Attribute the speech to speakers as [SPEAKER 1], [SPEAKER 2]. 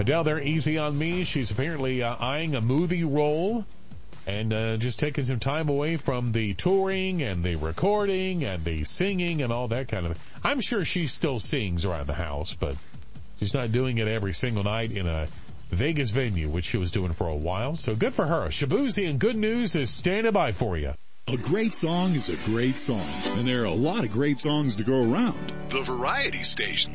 [SPEAKER 1] Adele there, Easy on Me. She's apparently eyeing a movie role and just taking some time away from the touring and the recording and the singing and all that kind of thing. I'm sure she still sings around the house, but she's not doing it every single night in a Vegas venue, which she was doing for a while. So good for her. Shabuzi and Good News is standing by for you.
[SPEAKER 2] A great song is a great song, and there are a lot of great songs to go around.
[SPEAKER 3] The Variety Station.